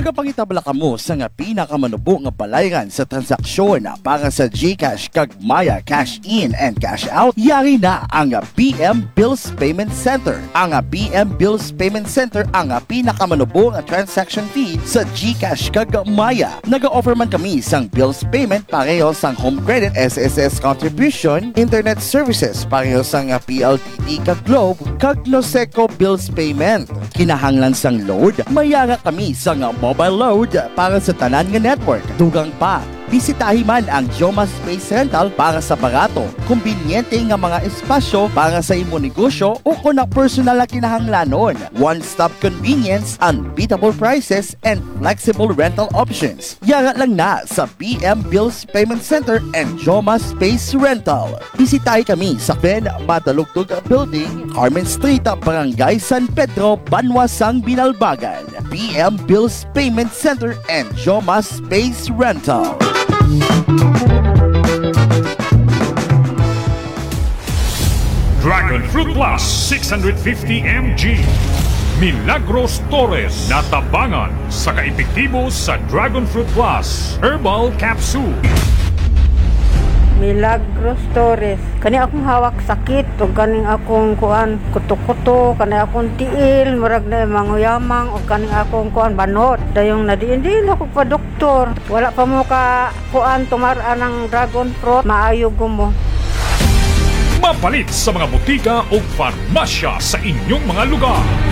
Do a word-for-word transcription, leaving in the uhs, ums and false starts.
Nagapangitabla ka mo sa nga pinakamanubo nga balayran sa transaksyon para sa GCash kag Maya Cash In and Cash Out, yari na ang B M Bills Payment Center. Ang B M Bills Payment Center ang pinakamanubo nga transaction fee sa GCash kag Maya. Naga-offer man kami sang bills payment pareho sang home credit, S S S contribution, internet services pareho sang P L D T kag Globe kag Noseco bills payment. Kinahanglan sang load, mayara kami sang mobile load para sa tanan nga network. Dugang pa, bisitahi man ang Joma Space Rental para sa barato, kumbinyente nga mga espasyo para sa imo negosyo o kung ang personal na kinahanglanon. One-stop convenience, unbeatable prices, and flexible rental options. Yara lang na sa B M Bills Payment Center and Joma Space Rental. Bisitahi kami sa Ben Madalugtog Building, Carmen Street, Barangay San Pedro, Banwasang, Binalbagan. B M Bills Payment Center and Joma Space Rental. Dragon Fruit Plus six hundred fifty milligrams. Milagros Torres natabangan sa kaepektibo sa Dragon Fruit Plus Herbal Capsule. Milagros Torres. Kani akong hawak sakit o kaning akong kuan kuto-kuto, kani akong tiil, murag na manguyamang o kaning akong kuan banot. Dayong nadiin-diin ako pa doktor. Wala pa mo ka kuan tumaraan ng dragon fruit, maayo gumo. Mapalit sa mga butika o farmasya sa inyong mga lugar.